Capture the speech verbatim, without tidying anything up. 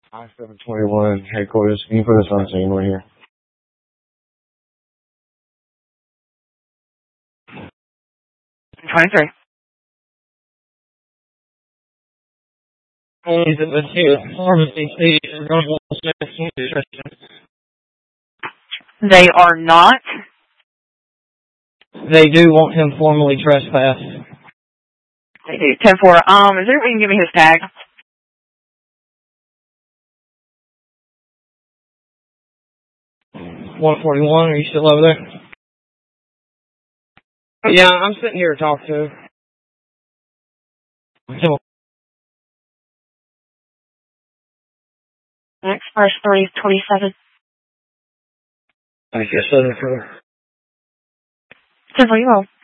I seven twenty-one headquarters. Can you put us on scene right here? twenty-three. Only that was here. Pharmacy, see, They are not. They do want him formally trespassed. They do. ten four. Um, is there a way you can give me his tag? one forty-one, are you still over there? Yeah, I'm sitting here to talk to him. Next, first three twenty-seven. I guess seven for ten four, you all.